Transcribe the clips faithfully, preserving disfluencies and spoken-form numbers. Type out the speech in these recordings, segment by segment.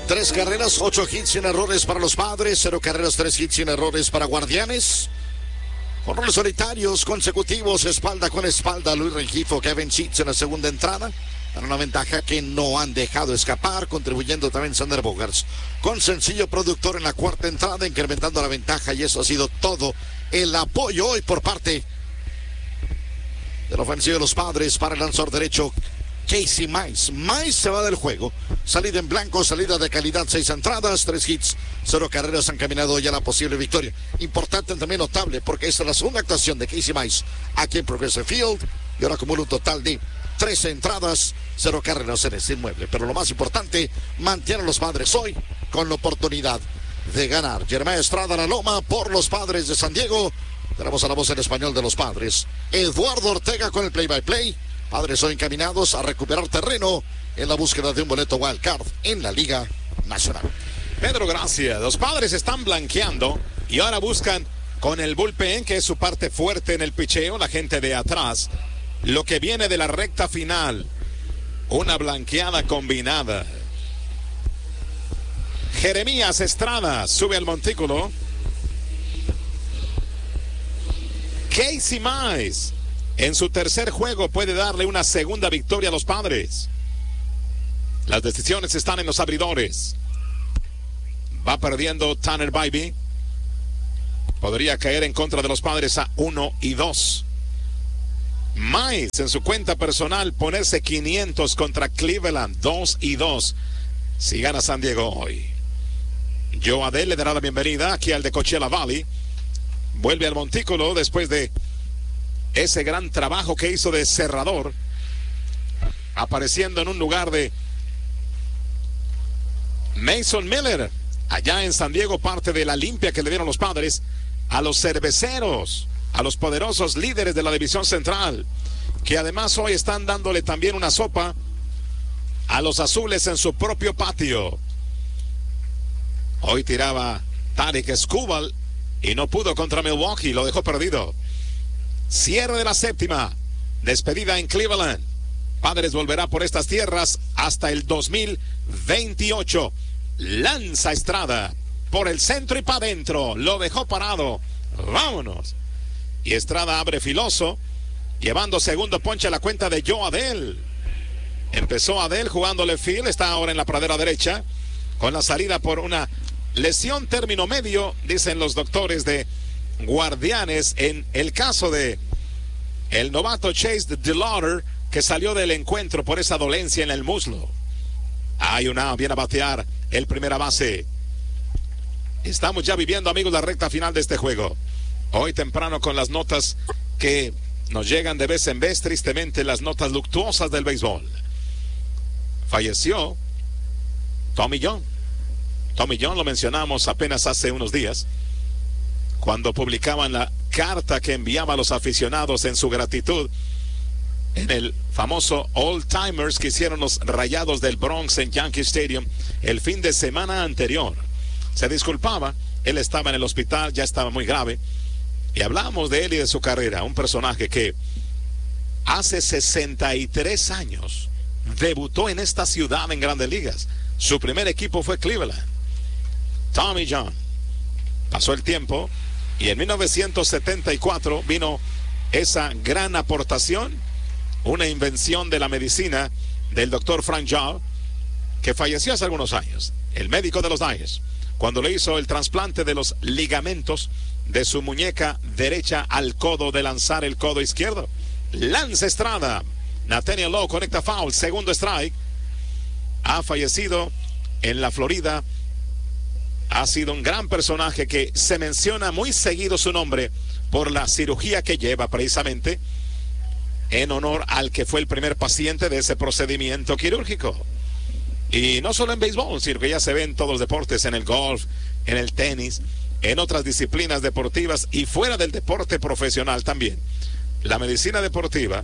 Tres carreras, ocho hits sin errores para los Padres, cero carreras, tres hits sin errores para Guardianes. Jonrones solitarios consecutivos, espalda con espalda, Luis Rengifo, Kevin Sheets en la segunda entrada. Para una ventaja que no han dejado escapar, contribuyendo también Sander Bogaerts con sencillo productor en la cuarta entrada, incrementando la ventaja, y eso ha sido todo el apoyo hoy por parte de la ofensiva de los Padres para el lanzador derecho Casey Mize. Mize se va del juego. Salida en blanco, salida de calidad, seis entradas, tres hits, cero carreras, han caminado ya la posible victoria. Importante también notable, porque esta es la segunda actuación de Casey Mize aquí en Progressive Field, y ahora acumula un total de trece entradas, cero carreras en este inmueble. Pero lo más importante, mantienen los Padres hoy con la oportunidad de ganar. Jeremiah Estrada, la loma por los Padres de San Diego. Tenemos a la voz en español de los Padres, Eduardo Ortega, con el play-by-play. Padres hoy encaminados a recuperar terreno en la búsqueda de un boleto wild card en la Liga Nacional. Pedro, gracias. Los Padres están blanqueando y ahora buscan con el bullpen, que es su parte fuerte en el picheo, la gente de atrás, lo que viene de la recta final. Una blanqueada combinada. Jeremías Estrada sube al montículo. Casey Mize en su tercer juego puede darle una segunda victoria a los Padres. Las decisiones están en los abridores. Va perdiendo Tanner Bybee. Podría caer en contra de los Padres a uno y dos. Mize en su cuenta personal ponerse quinientos contra Cleveland, dos y dos. Si gana San Diego hoy. Joe Adell le dará la bienvenida aquí al de Coachella Valley. Vuelve al montículo después de ese gran trabajo que hizo de cerrador, apareciendo en un lugar de Mason Miller allá en San Diego, parte de la limpia que le dieron los Padres a los cerveceros, a los poderosos líderes de la división central, que además hoy están dándole también una sopa a los azules en su propio patio. Hoy tiraba Tarik Skubal y no pudo contra Milwaukee, lo dejó perdido. Cierre de la séptima, despedida en Cleveland. Padres volverá por estas tierras hasta el dos mil veintiocho. Lanza Estrada por el centro y para adentro, lo dejó parado. Vámonos. Y Estrada abre filoso, llevando segundo ponche a la cuenta de Joe Adell. Empezó Adell jugándole field, está ahora en la pradera derecha, con la salida por una lesión término medio, dicen los doctores de Guardianes, en el caso de el novato Chase DeLauder, que salió del encuentro por esa dolencia en el muslo. Hay una, viene a batear el primera base. Estamos ya viviendo, amigos, la recta final de este juego. Hoy temprano con las notas que nos llegan de vez en vez, tristemente, las notas luctuosas del béisbol. Falleció Tommy John. Tommy John lo mencionamos apenas hace unos días, cuando publicaban la carta que enviaba a los aficionados en su gratitud en el famoso Old Timers que hicieron los Rayados del Bronx en Yankee Stadium el fin de semana anterior. Se disculpaba, él estaba en el hospital, ya estaba muy grave, y hablamos de él y de su carrera. Un personaje que hace sesenta y tres años debutó en esta ciudad en Grandes Ligas. Su primer equipo fue Cleveland. Tommy John. Pasó el tiempo y en mil novecientos setenta y cuatro vino esa gran aportación, una invención de la medicina del doctor Frank Jaw, que falleció hace algunos años, el médico de los Dodgers, cuando le hizo el trasplante de los ligamentos de su muñeca derecha al codo de lanzar el codo izquierdo. Lanza Estrada, Nathaniel Lowe conecta foul, segundo strike. Ha fallecido en la Florida. Ha sido un gran personaje que se menciona muy seguido su nombre por la cirugía que lleva, precisamente en honor al que fue el primer paciente de ese procedimiento quirúrgico. Y no solo en béisbol, sino que ya se ve en todos los deportes, en el golf, en el tenis, en otras disciplinas deportivas y fuera del deporte profesional también. La medicina deportiva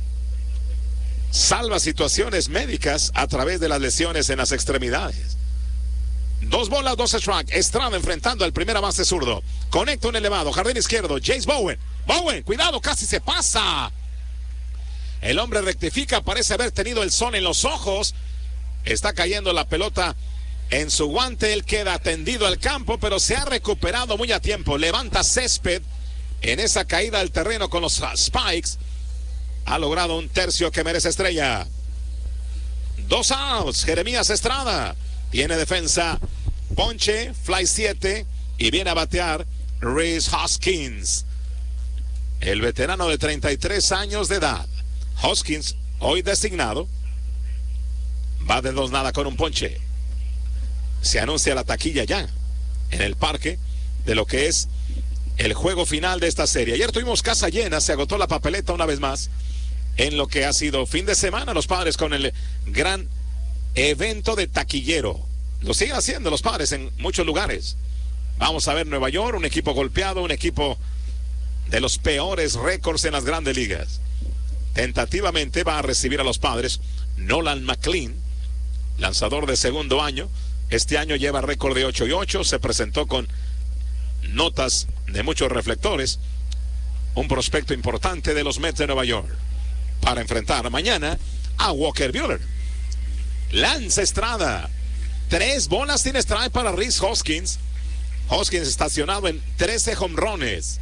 salva situaciones médicas a través de las lesiones en las extremidades. Dos bolas, dos strikes. Estrada enfrentando al primera base zurdo. Conecta un elevado, jardín izquierdo. Jace Bowen. Bowen, cuidado, casi se pasa. El hombre rectifica, parece haber tenido el sol en los ojos. Está cayendo la pelota en su guante. Él queda tendido al campo, pero se ha recuperado muy a tiempo. Levanta césped en esa caída al terreno con los Spikes. Ha logrado un tercio que merece estrella. Dos outs. Jeremías Estrada tiene defensa, ponche, fly siete y viene a batear Rhys Hoskins, el veterano de treinta y tres años de edad. Hoskins, hoy designado, va de dos nada con un ponche. Se anuncia la taquilla ya en el parque de lo que es el juego final de esta serie. Ayer tuvimos casa llena, se agotó la papeleta una vez más en lo que ha sido fin de semana. Los Padres con el gran evento de taquillero. Lo siguen haciendo los Padres en muchos lugares. Vamos a ver Nueva York, un equipo golpeado, un equipo de los peores récords en las grandes ligas. Tentativamente va a recibir a los Padres Nolan McLean, lanzador de segundo año. Este año lleva récord de ocho y ocho. Se presentó con notas de muchos reflectores. Un prospecto importante de los Mets de Nueva York para enfrentar mañana a Walker Buehler. Lanza Estrada. Tres bolas sin strike para Rhys Hoskins. Hoskins estacionado en trece jonrones.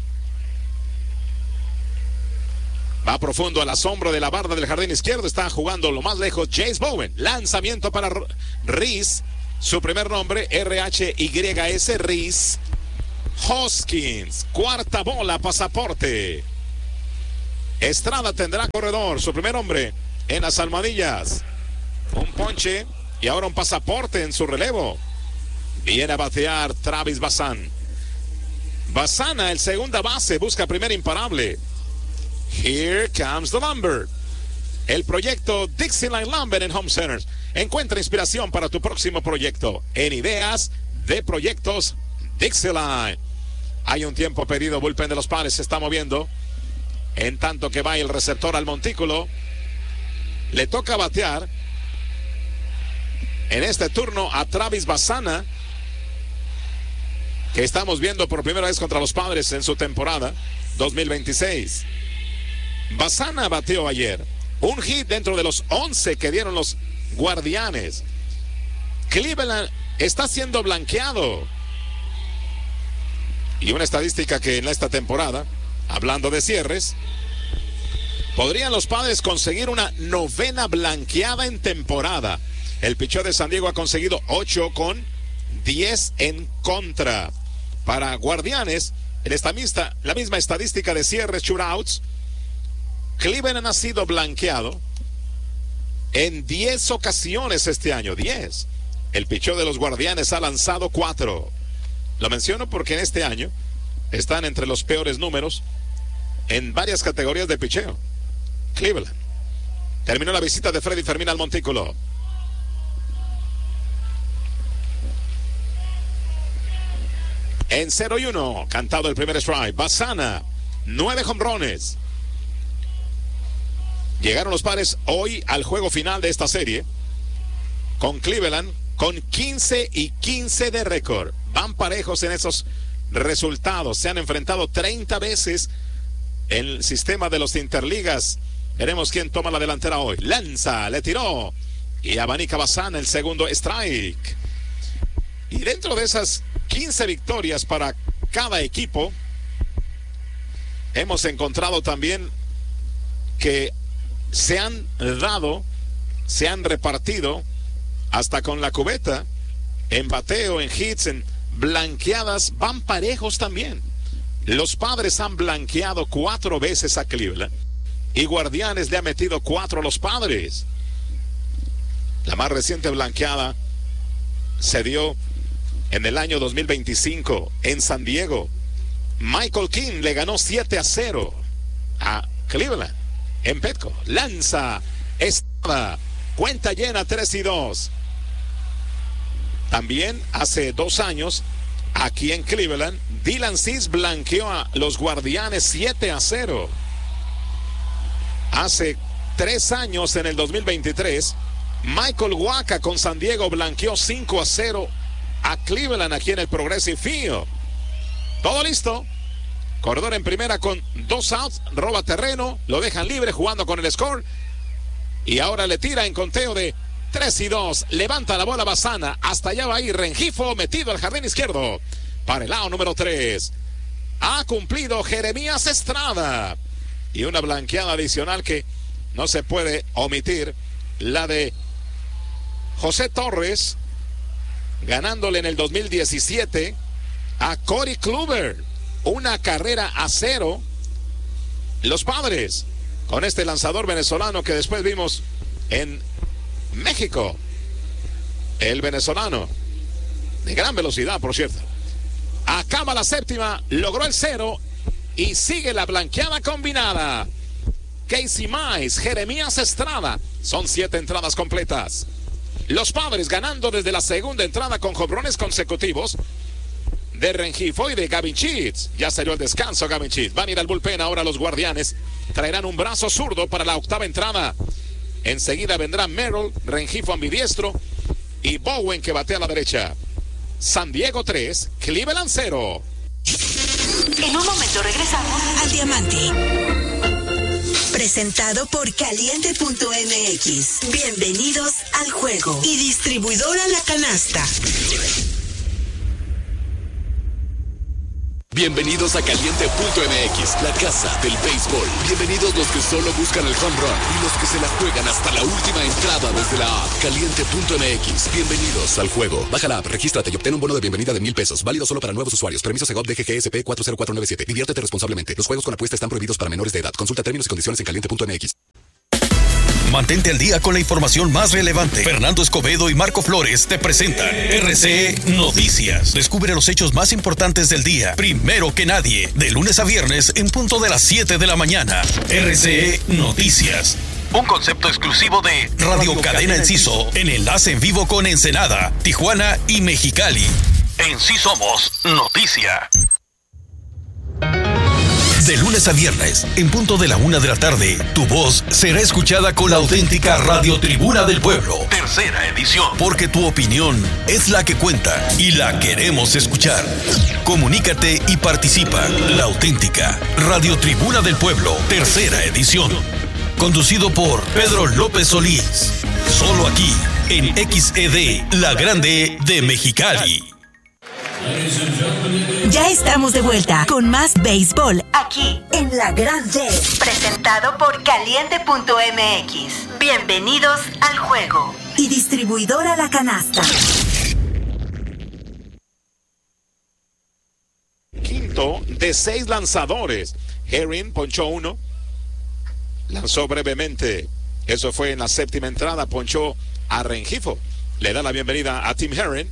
Va profundo al asombro de la barda del jardín izquierdo. Está jugando lo más lejos Jace Bowen. Lanzamiento para Rhys. Su primer nombre, R H Y S, Rhys Hoskins. Cuarta bola, pasaporte. Estrada tendrá corredor. Su primer hombre en las almohadillas. Un ponche y ahora un pasaporte en su relevo. Viene a batear Travis Bazan. Bazana, el segunda base, busca primer imparable. Here comes the Lumber. El proyecto Dixieline Lumber en Home Centers. Encuentra inspiración para tu próximo proyecto en ideas de proyectos Dixieline. Hay un tiempo pedido. Bullpen de los Padres se está moviendo. En tanto que va el receptor al montículo. Le toca batear en este turno a Travis Bazana, que estamos viendo por primera vez contra los Padres en su temporada dos mil veintiséis. Bazana bateó ayer un hit dentro de los once que dieron los Guardianes. Cleveland está siendo blanqueado. Y una estadística que en esta temporada, hablando de cierres, podrían los Padres conseguir una novena blanqueada en temporada. El picheo de San Diego ha conseguido ocho con diez en contra. Para Guardianes, en esta misma, la misma estadística de cierres, shootouts, Cleveland ha sido blanqueado en diez ocasiones este año. diez. El picheo de los Guardianes ha lanzado cuatro. Lo menciono porque en este año están entre los peores números en varias categorías de picheo. Cleveland. Terminó la visita de Freddy Fermín al montículo. En cero y uno, cantado el primer strike. Bazana, nueve jonrones. Llegaron los Padres hoy al juego final de esta serie con Cleveland con quince y quince de récord. Van parejos en esos resultados. Se han enfrentado treinta veces en el sistema de los interligas. Veremos quién toma la delantera hoy. Lanza, le tiró y abanica Bazana el segundo strike. Y dentro de esas quince victorias para cada equipo, hemos encontrado también que se han dado, se han repartido hasta con la cubeta en bateo, en hits, en blanqueadas, van parejos también. Los Padres han blanqueado cuatro veces a Cleveland y Guardianes le ha metido cuatro a los Padres. La más reciente blanqueada se dio en el año dos mil veinticinco en San Diego. Michael King le ganó siete a cero a Cleveland en Petco. Lanza, Estrada, cuenta llena, tres y dos. También hace dos años aquí en Cleveland, Dylan Cease blanqueó a los Guardianes siete a cero. Hace tres años, en el dos mil veintitrés, Michael Wacha con San Diego blanqueó cinco a cero a Cleveland aquí en el Progressive Field. Todo listo. Corredor en primera con dos outs, roba terreno, lo dejan libre jugando con el score. Y ahora le tira en conteo de tres y dos. Levanta la bola Bazana. Hasta allá va a ir Rengifo, metido al jardín izquierdo. Para el lado número tres. Ha cumplido Jeremías Estrada. Y una blanqueada adicional que no se puede omitir. La de José Torres, ganándole en el dos mil diecisiete a Corey Kluber. Una carrera a cero. Los Padres, con este lanzador venezolano que después vimos en México. El venezolano, de gran velocidad, por cierto. Acaba la séptima, logró el cero y sigue la blanqueada combinada. Casey Mize, Jeremías Estrada, son siete entradas completas. Los Padres ganando desde la segunda entrada con jonrones consecutivos de Rengifo y de Gavin Sheets. Ya salió el descanso Gavin Sheets. Van a ir al bullpen ahora los Guardianes. Traerán un brazo zurdo para la octava entrada. Enseguida vendrá Merrill, Rengifo ambidiestro y Bowen que batea a la derecha. San Diego tres, Cleveland cero. En un momento regresamos al Diamante. Presentado por Caliente punto M X. Bienvenidos al juego. Y distribuidora La Canasta. Bienvenidos a Caliente punto M X, la casa del béisbol. Bienvenidos los que solo buscan el home run y los que se la juegan hasta la última entrada desde la app. Caliente punto M X, bienvenidos al juego. Baja la app, regístrate y obtén un bono de bienvenida de mil pesos. Válido solo para nuevos usuarios. Permiso Segov D G G S P cuatro cero cuatro nueve siete. Diviértete responsablemente. Los juegos con apuesta están prohibidos para menores de edad. Consulta términos y condiciones en Caliente punto M X. Mantente al día con la información más relevante. Fernando Escobedo y Marco Flores te presentan R C E Noticias. Descubre los hechos más importantes del día, primero que nadie, de lunes a viernes en punto de las siete de la mañana. R C E Noticias. Un concepto exclusivo de Radio Cadena Enciso, en enlace en vivo con Ensenada, Tijuana y Mexicali. En sí somos noticia. De lunes a viernes, en punto de la una de la tarde, tu voz será escuchada con la auténtica Radio Tribuna del Pueblo. Tercera edición. Porque tu opinión es la que cuenta y la queremos escuchar. Comunícate y participa. La auténtica Radio Tribuna del Pueblo. Tercera edición. Conducido por Pedro López Solís. Solo aquí, en X E D, la grande de Mexicali. Ya estamos de vuelta con más béisbol aquí en La Grande. Presentado por Caliente punto M X. Bienvenidos al juego. Y distribuidora La Canasta. Quinto de seis lanzadores. Herring ponchó uno. Lanzó brevemente. Eso fue en la séptima entrada. Ponchó a Rengifo. Le da la bienvenida a Tim Herring.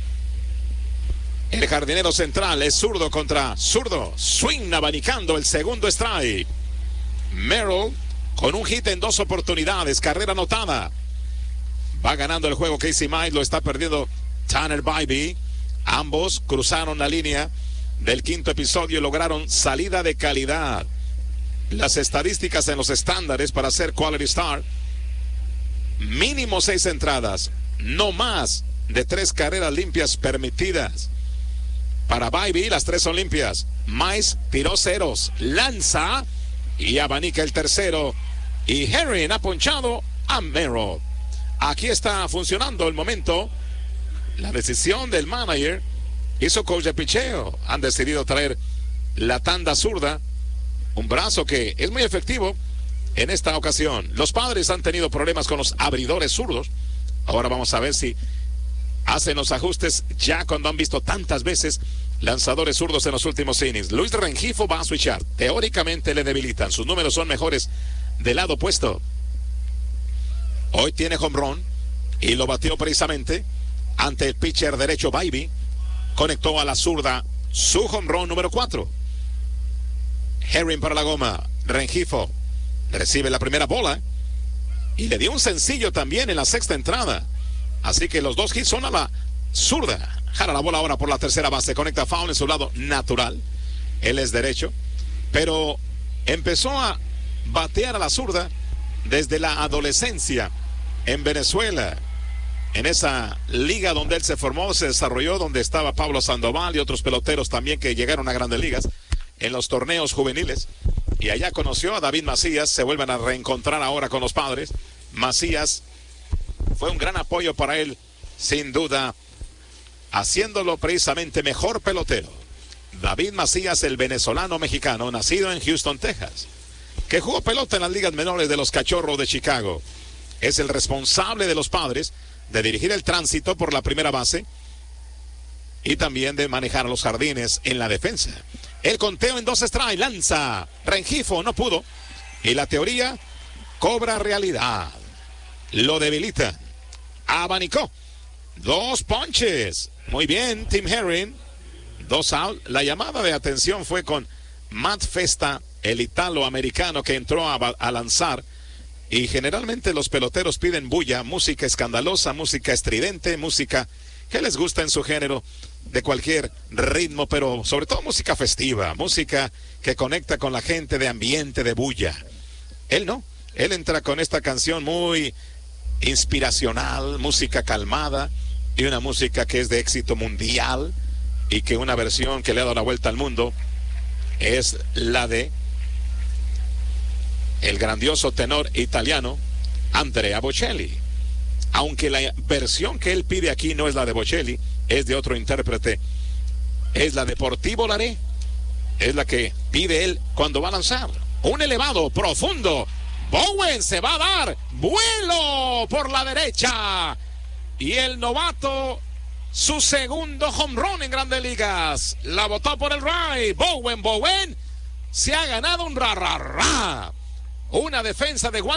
El jardinero central es zurdo contra zurdo. Swing abanicando el segundo strike. Merrill con un hit en dos oportunidades. Carrera anotada. Va ganando el juego Casey Mize. Lo está perdiendo Tanner Bybee. Ambos cruzaron la línea del quinto episodio y lograron salida de calidad. Las estadísticas en los estándares para ser Quality Star. Mínimo seis entradas. No más de tres carreras limpias permitidas. Para Bybee, las tres son limpias. Mize tiró ceros, lanza y abanica el tercero. Y Herring ha ponchado a Merrill. Aquí está funcionando el momento. La decisión del manager hizo coach de picheo. Han decidido traer la tanda zurda. Un brazo que es muy efectivo en esta ocasión. Los Padres han tenido problemas con los abridores zurdos. Ahora vamos a ver si hacen los ajustes ya cuando han visto tantas veces lanzadores zurdos en los últimos innings. Luis Rengifo va a switchar. Teóricamente le debilitan. Sus números son mejores del lado opuesto. Hoy tiene home run y lo batió precisamente ante el pitcher derecho Bybee. Conectó a la zurda su home run número cuatro. Herring para la goma. Rengifo recibe la primera bola y le dio un sencillo también en la sexta entrada. Así que los dos hits son a la zurda. Jala la bola ahora por la tercera base. Conecta foul en su lado natural. Él es derecho. Pero empezó a batear a la zurda desde la adolescencia en Venezuela. En esa liga donde él se formó, se desarrolló, donde estaba Pablo Sandoval y otros peloteros también que llegaron a grandes ligas en los torneos juveniles. Y allá conoció a David Macías. Se vuelven a reencontrar ahora con los Padres. Macías fue un gran apoyo para él, sin duda, haciéndolo precisamente mejor pelotero. David Macías, el venezolano mexicano, nacido en Houston, Texas, que jugó pelota en las ligas menores de los Cachorros de Chicago. Es el responsable de los Padres de dirigir el tránsito por la primera base y también de manejar los jardines en la defensa. El conteo en dos strikes, lanza, Rengifo no pudo, y la teoría cobra realidad. Lo debilita, abanicó, dos ponches, muy bien, Tim Herring, dos out. La llamada de atención fue con Matt Festa, el italo-americano que entró a, a lanzar, y generalmente los peloteros piden bulla, música escandalosa, música estridente, música que les gusta en su género, de cualquier ritmo, pero sobre todo música festiva, música que conecta con la gente, de ambiente, de bulla. Él no, él entra con esta canción muy inspiracional, música calmada, y una música que es de éxito mundial, y que una versión que le ha dado la vuelta al mundo es la de el grandioso tenor italiano Andrea Bocelli. Aunque la versión que él pide aquí no es la de Bocelli, es de otro intérprete, es la de Portivo Laré, es la que pide él cuando va a lanzar. Un elevado, profundo, Bowen se va a dar vuelo por la derecha, y el novato, su segundo home run en Grandes Ligas, la botó por el right. Bowen, Bowen se ha ganado un ra, ra, ra. Una defensa de Juan